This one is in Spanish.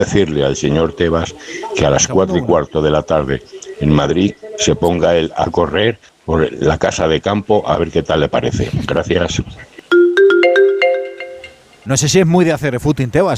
decirle al señor Tebas que a las 4:15 de la tarde en Madrid se ponga él a correr por la casa de campo a ver qué tal le parece. Gracias. No sé si es muy de hacer footing, Tebas.